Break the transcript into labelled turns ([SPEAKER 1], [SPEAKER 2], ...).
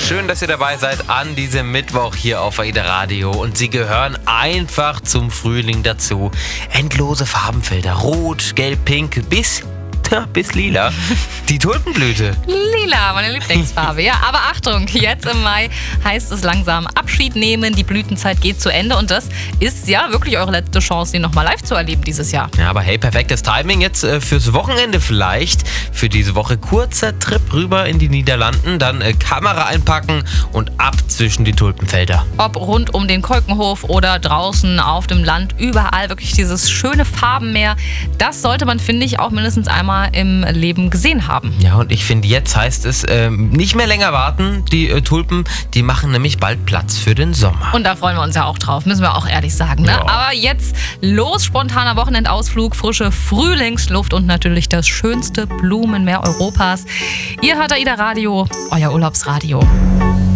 [SPEAKER 1] Schön, dass ihr dabei seid an diesem Mittwoch hier auf AIDA Radio. Und sie gehören einfach zum Frühling dazu. Endlose Farbenfelder, rot, gelb, pink, bis lila. Die Tulpenblüte.
[SPEAKER 2] Lila, meine Lieblingsfarbe. Ja, aber Achtung, jetzt im Mai heißt es langsam Abschied nehmen. Die Blütenzeit geht zu Ende und das ist ja wirklich eure letzte Chance, ihn nochmal live zu erleben dieses Jahr.
[SPEAKER 1] Ja, aber hey, perfektes Timing jetzt fürs Wochenende vielleicht. Für diese Woche kurzer Trip rüber in die Niederlanden, dann Kamera einpacken und ab zwischen die Tulpenfelder.
[SPEAKER 2] Ob rund um den Keukenhof oder draußen auf dem Land, überall wirklich dieses schöne Farbenmeer. Das sollte man, finde ich, auch mindestens einmal im Leben gesehen haben.
[SPEAKER 1] Ja, und ich finde, jetzt heißt es nicht mehr länger warten. Die Tulpen, die machen nämlich bald Platz für den Sommer.
[SPEAKER 2] Und da freuen wir uns ja auch drauf, müssen wir auch ehrlich sagen. Ne?
[SPEAKER 1] Ja.
[SPEAKER 2] Aber jetzt los, spontaner Wochenendausflug, frische Frühlingsluft und natürlich das schönste Blumenmeer Europas. Ihr hört AIDA Radio, euer Urlaubsradio.